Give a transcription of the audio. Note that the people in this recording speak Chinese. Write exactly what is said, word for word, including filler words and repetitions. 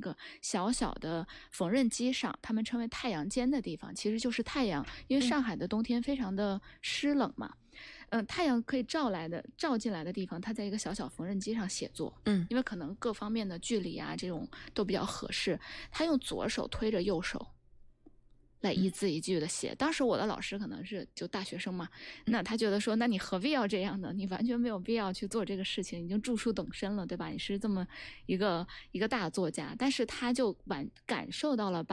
个小小的缝纫机上，他们称为太阳间的地方，其实就是太阳，因为上海的冬天非常的湿冷嘛。嗯、呃，太阳可以照来的照进来的地方，他在一个小小缝纫机上写作， 嗯， 因为可能各方面的距离啊这种都比较合适，他用左手推着右手来一字一句的写。当时我的老师可能是就大学生嘛，那他觉得说，那你何必要这样呢？你完全没有必要去做这个事情，已经著书等身了，对吧？你是这么一个一个大作家，但是他就感感受到了